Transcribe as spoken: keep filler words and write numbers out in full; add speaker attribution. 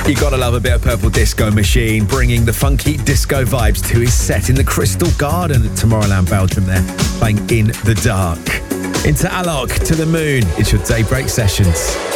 Speaker 1: You gotta love a bit of Purple Disco Machine, bringing the funky disco vibes to his set in the Crystal Garden at Tomorrowland, Belgium there, playing In the Dark. Into Alok, To the Moon, it's your Daybreak Sessions.